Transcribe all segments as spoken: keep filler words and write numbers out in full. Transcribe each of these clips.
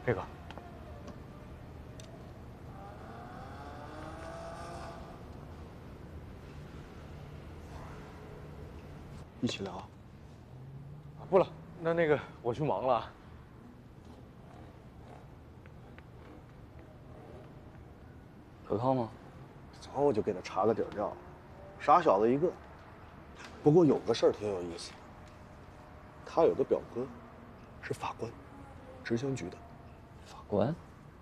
飞哥， 一起聊。 不了，那那个我去忙了。 可靠吗？ 早我就给他查个底儿掉，傻小子一个。不过有个事儿挺有意思，他有个表哥，是法官，执行局的。 法官？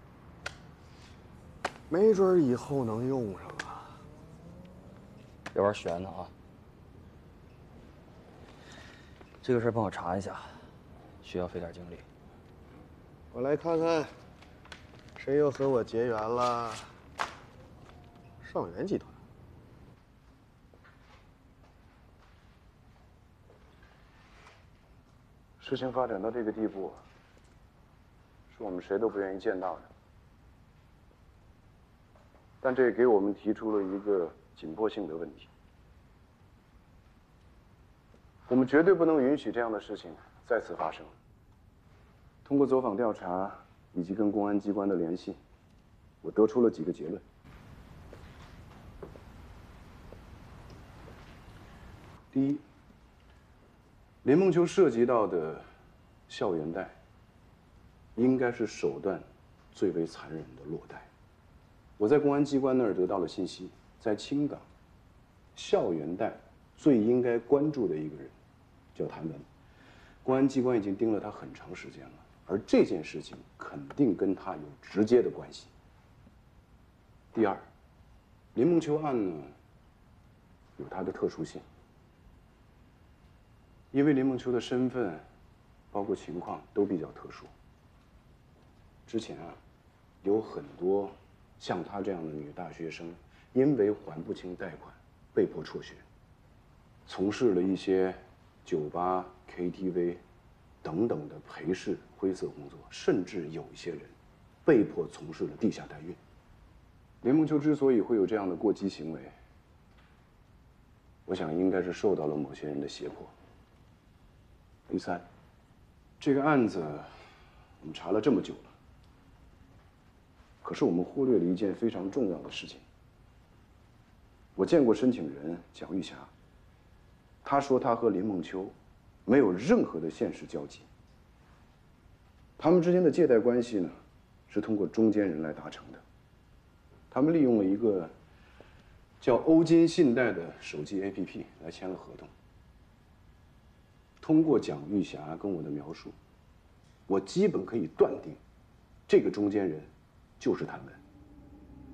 没准以后能用上啊。 这玩意儿悬的啊！这个事儿帮我查一下，需要费点精力。 我来看看，谁又和我结缘了？上元集团。 事情发展到这个地步，是我们谁都不愿意见到的。但这也给我们提出了一个紧迫性的问题：我们绝对不能允许这样的事情再次发生。通过走访调查以及跟公安机关的联系，我得出了几个结论。第一，林梦秋涉及到的校园贷，应该是手段最为残忍的落贷。我在公安机关那儿得到了信息，在青岛，校园贷最应该关注的一个人叫谭文，公安机关已经盯了他很长时间了，而这件事情肯定跟他有直接的关系。第二，林梦秋案呢，有它的特殊性。因为林梦秋的身份，包括情况都比较特殊。之前啊，有很多像她这样的女大学生，因为还不清贷款，被迫辍学，从事了一些酒吧、K T V 等等的陪侍灰色工作，甚至有一些人被迫从事了地下代孕。林梦秋之所以会有这样的过激行为，我想应该是受到了某些人的胁迫。第三，这个案子我们查了这么久了，可是我们忽略了一件非常重要的事情。我见过申请人蒋玉霞，她说她和林梦秋没有任何的现实交集，他们之间的借贷关系呢，是通过中间人来达成的。他们利用了一个叫欧金信贷的手机 A P P 来签了合同。通过蒋玉霞跟我的描述，我基本可以断定，这个中间人就是谭文。